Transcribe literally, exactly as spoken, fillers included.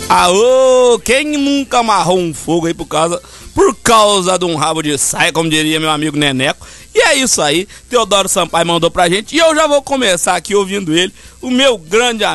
Aô, quem nunca amarrou um fogo aí por causa, por causa de um rabo de saia, como diria meu amigo Neneco? E é isso aí, Teodoro Sampaio mandou pra gente e eu já vou começar aqui ouvindo ele, o meu grande amigo.